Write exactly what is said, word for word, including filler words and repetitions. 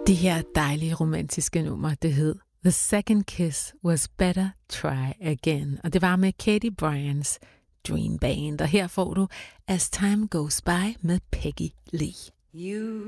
Det her dejlige romantiske nummer, det hed The Second Kiss Was Better Try Again. Og det var med Katie Bryans Dream Band. Og her får du As Time Goes By med Peggy Lee. You